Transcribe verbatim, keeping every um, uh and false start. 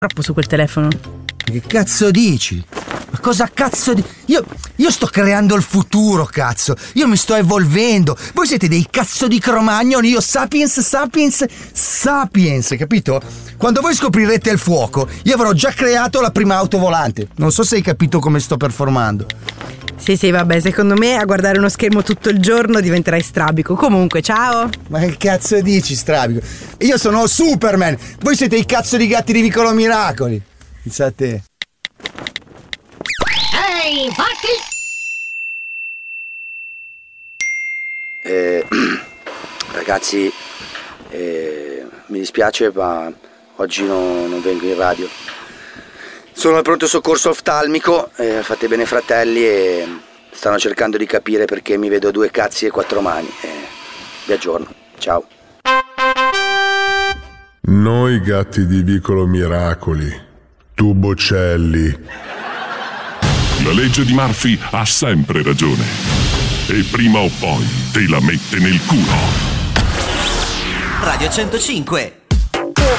troppo su quel telefono. Che cazzo dici? Ma cosa cazzo di... Io, io sto creando il futuro, cazzo. Io mi sto evolvendo. Voi siete dei cazzo di Cro-Magnon. Io sapiens, sapiens, sapiens, capito? Quando voi scoprirete il fuoco, io avrò già creato la prima auto volante. Non so se hai capito come sto performando. Sì, sì, vabbè, secondo me a guardare uno schermo tutto il giorno diventerai strabico. Comunque, ciao. Ma che cazzo dici, strabico? Io sono Superman. Voi siete i cazzo di gatti di Vicolo Miracoli. Pensa a te. Ehi, infatti! Eh, ragazzi, eh, mi dispiace, ma oggi no, non vengo in radio. Sono al pronto soccorso oftalmico, eh, fate bene fratelli, e stanno cercando di capire perché mi vedo due cazzi e quattro mani. Eh, vi aggiorno, ciao. Noi gatti di Vicolo Miracoli, tu Bocelli. La legge di Murphy ha sempre ragione. E prima o poi te la mette nel culo. Radio centocinque